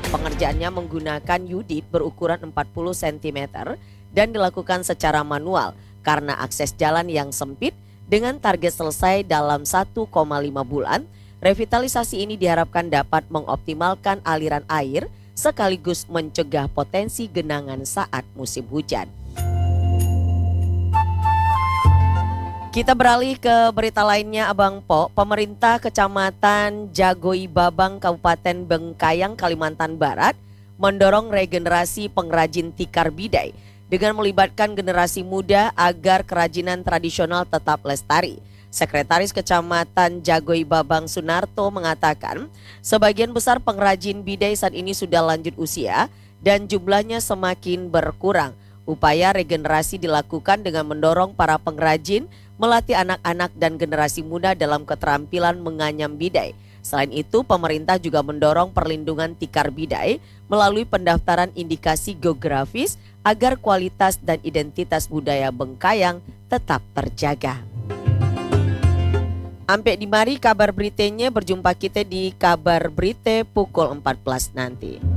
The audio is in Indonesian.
Pengerjaannya menggunakan unit berukuran 40 cm dan dilakukan secara manual karena akses jalan yang sempit. Dengan target selesai dalam 1,5 bulan, revitalisasi ini diharapkan dapat mengoptimalkan aliran air sekaligus mencegah potensi genangan saat musim hujan. Kita beralih ke berita lainnya, Abang Po. Pemerintah Kecamatan Jagoi Babang, Kabupaten Bengkayang, Kalimantan Barat mendorong regenerasi pengrajin tikar bidai dengan melibatkan generasi muda agar kerajinan tradisional tetap lestari. Sekretaris Kecamatan Jagoi Babang Sunarto mengatakan, sebagian besar pengrajin bidai saat ini sudah lanjut usia dan jumlahnya semakin berkurang. Upaya regenerasi dilakukan dengan mendorong para pengrajin melatih anak-anak dan generasi muda dalam keterampilan menganyam bidai. Selain itu, pemerintah juga mendorong perlindungan tikar bidai melalui pendaftaran indikasi geografis agar kualitas dan identitas budaya Bengkayang tetap terjaga. Sampai di mari kabar beritanya, berjumpa kita di kabar berita pukul 14 nanti.